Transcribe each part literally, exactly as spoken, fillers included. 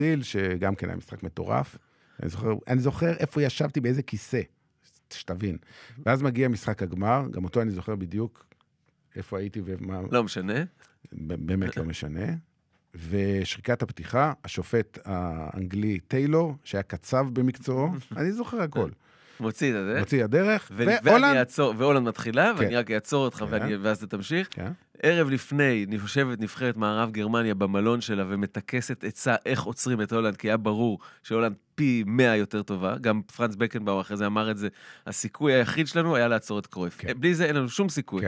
ברזיל, שגם כן היה משחק מטורף. אני זוכר, אני זוכר איפה ישבתי, באיזה כיסא, שתבין. ואז מגיע משחק הגמר, גם אותו אני זוכר בדיוק איפה הייתי ומה... לא משנה. באמת לא משנה. ושריקת הפתיחה, השופט האנגלי טיילור, שהיה קצב במקצועו, אני זוכר הכל. מוציא את הדרך. מוציא הדרך, והולנד... והולנד מתחילה, ואני רק אעצור אותך, ואז אתה תמשיך. ערב לפני, נפושבת נבחרת מערב גרמניה במלון שלה, ומתקסת עצה איך עוצרים את הולנד, כי היה ברור שהולנד פי מאה יותר טובה. גם פרנץ בקנבאואר אחרי זה אמר את זה, הסיכוי היחיד שלנו היה לעצור את קרויף. בלי זה אין לנו שום סיכוי.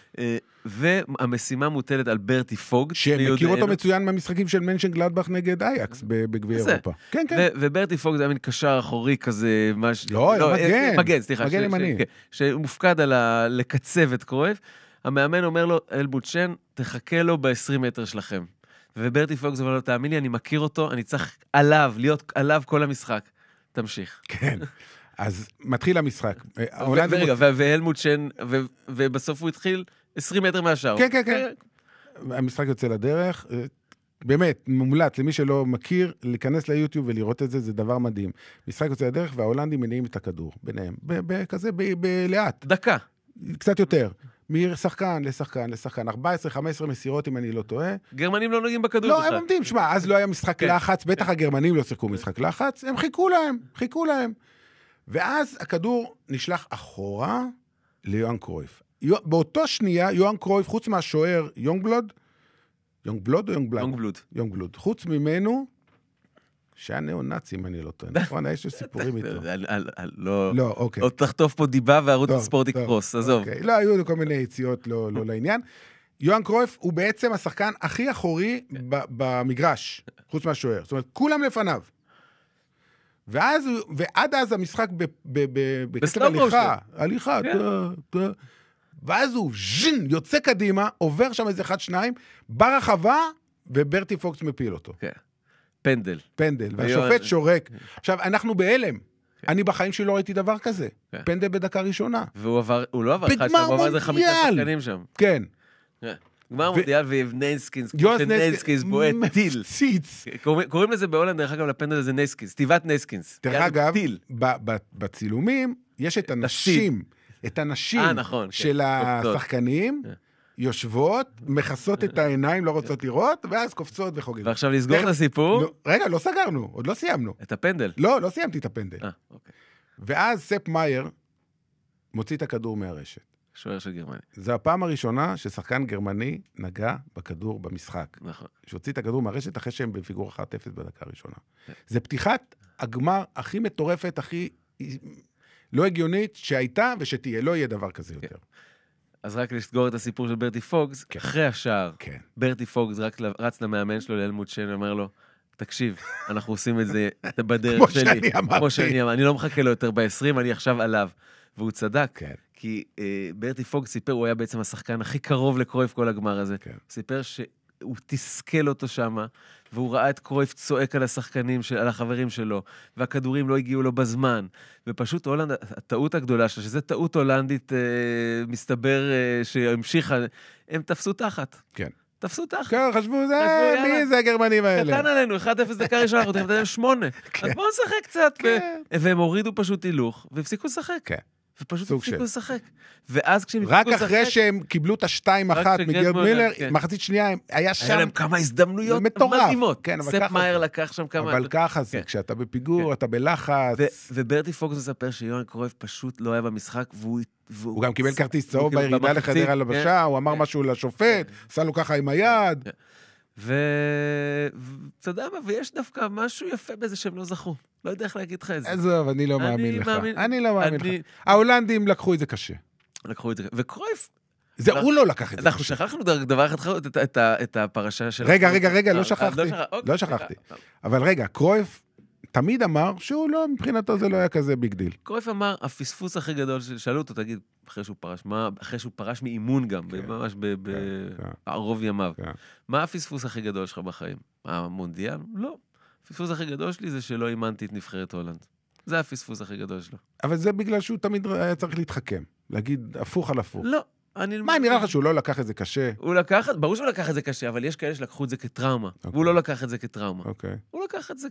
והמשימה מוטלת על ברטי פוגט. שמכיר אותו מצוין מהמשחקים של מנשן גלדבך נגד אייקס בגביע אירופה. כן, כן. וברטי פוגט זה היה מין קשר אחורי כזה, לא, מגן. מגן, סליחה. מגן ימני. שמופקד על לקצב את קרויף. המאמן אומר לו, אלמוט שן, תחכה לו ב-עשרים מטר שלכם. וברטי פוגט אומר לו, תאמין לי, אני מכיר אותו, אני צריך עליו, להיות עליו כל המשחק. תמשיך. כן. אז מתחיל המשחק. ורגע, ואלמוט שן, ובסוף הוא התחיל עשרים מטר מהשאר. כן, כן, כן. המשחק יוצא לדרך, באמת, מומלץ, למי שלא מכיר, להיכנס ליוטיוב ולראות את זה, זה דבר מדהים. משחק יוצא לדרך, וההולנדים מניעים את הכדור, ביניהם, כזה, בלאט. דקה. קצת יותר. משחקן לשחקן לשחקן, ארבע עשרה חמש עשרה מסירות, אם אני לא טועה. גרמנים לא נוגעים בכדור. לא, הם עומדים, שמע, אז לא היה משחק לחץ, בטח הגרמנים לא שיחקו משחק לחץ, הם חיכו להם, חיכו להם. ואז הכדור נשלח אחורה ליואן קרויף. באותו שנייה, יואן קרויף, חוץ מהשוער יונגבלוד, יונגבלוד או יונגבלד? יונגבלוד. יונגבלוד. חוץ ממנו, שהיה נאו-נאצי, אם אני לא טועה. נכון, יש לו סיפורים איתו. לא, לא, אוקיי. עוד תחטוף פה דיבה וערוץ הספורט יקרוס, עזוב. לא, היו כל מיני יציאות לא לעניין. יואן קרויף הוא בעצם השחקן הכי אחורי במגרש, חוץ מהשוער. זאת אומרת, כולם לפניו. ואז, ועד אז המשחק בקצב הליכה, הליכה, ואז הוא ז'ין, יוצא קדימה, עובר שם איזה אחד, שניים, ברחבה, וברטי פוקס מפיל אותו. כן. פנדל. פנדל, והשופט שורק. עכשיו, אנחנו בהלם. אני בחיים שלי לא ראיתי דבר כזה. פנדל בדקה ראשונה. והוא עבר, הוא לא עבר אחד שם, הוא עבר איזה חמישה שחקנים שם. כן. גמר מונדיאל ויבנסקינס, שנסקינס בועט טיל. קוראים לזה בהולנד, דרך אגב, לפנדל הזה נסקינס, סטיבת נסקינס. דרך אגב, בצילומים, יש את הנשים, את הנשים של השחקנים, יושבות, מכסות את העיניים, לא רוצות לראות, ואז קופצות וחוגגות. ועכשיו לסגור את הסיפור? רגע, לא סגרנו, עוד לא סיימנו. את הפנדל? לא, לא סיימתי את הפנדל. ואז ספ מאייר מוציא את הכדור מהרשת. שוער של גרמניה. זו הפעם הראשונה ששחקן גרמני נגע בכדור במשחק. נכון. שהוציא את הכדור מהרשת אחרי שהם בפיגור אחת אפס בדקה הראשונה. זה פתיחת הגמר הכי מטורפת, הכי לא הגיונית שהייתה ושתהיה, לא יהיה דבר כזה יותר. אז רק לסגור את הסיפור של ברטי פוגס, אחרי השער, ברטי פוגס רק רץ למאמן שלו, לאלמוט שן, ואומר לו, תקשיב, אנחנו עושים את זה בדרך שלי. כמו שאני אמרתי. כמו שאני אמרתי, אני לא מחכה לו יותר ב-עשרים, אני עכשיו עליו. והוא צדק, כי ברטי פוגס סיפר, הוא היה בעצם השחקן הכי קרוב לקרויף כל הגמר הזה. סיפר שהוא תסכל אותו שם, והוא ראה את קרויף צועק על השחקנים, על החברים שלו, והכדורים לא הגיעו לו בזמן. ופשוט הולנד, הטעות הגדולה שלה, שזו טעות הולנדית, מסתבר שהמשיכה, הם תפסו תחת. כן. תפסו תחת. כן, חשבו, מי זה הגרמנים האלה? קטן עלינו, אחד אפס דקה ראשונה, אנחנו תכף שמונה. אז בואו נשחק קצת. והם הורידו פשוט הילוך, והפסיקו לשחק. כן. ופשוט הפסיקו לשחק. ואז כשהם הפסיקו לשחק... רק אחרי שהם קיבלו את השתיים אחת מגרד מילר, מחצית שנייה, היה שם... היה להם כמה הזדמנויות מדהימות. ספ מאייר לקח שם כמה... אבל ככה זה, כשאתה בפיגור, אתה בלחץ... וברטי פוקס מספר שיואן קרויף פשוט לא היה במשחק, והוא... הוא גם קיבל כרטיס צהוב בירידה לחדר על הבשה, הוא אמר משהו לשופט, עשה לו ככה עם היד. ואתה יודע מה, ויש דווקא משהו יפה בזה שהם לא זכו. לא יודע איך להגיד לך את זה. עזוב, אני לא מאמין לך. אני לא מאמין לך. ההולנדים לקחו את זה קשה. לקחו את זה, וקרויף... זה הוא לא לקח את זה. אנחנו שכחנו דבר אחד את הפרשה של... רגע, רגע, רגע, לא שכחתי. לא שכחתי. אבל רגע, קרויף תמיד אמר שהוא לא, מבחינתו זה לא היה כזה ביג דיל. קרויף אמר, הפספוס הכי גדול, שאלו אותו, תגיד, אחרי שהוא פרש, מה, אחרי שהוא פרש מאימון גם, ממש בערוב ימיו, מה הפספוס הכי גדול שלך בחיים? המונדיאל? לא. הפספוס הכי גדול שלי זה שלא אימנתי את נבחרת הולנד. זה הפספוס הכי גדול שלו. אבל זה בגלל שהוא תמיד היה צריך להתחכם, להגיד הפוך על הפוך. לא. מה, נראה לך שהוא לא לקח את זה קשה? הוא לקח, ברור שהוא לקח את זה קשה, אבל יש כאלה שלקחו את זה כטראומה, והוא לא לקח את זה כטראומה. הוא לקח את זה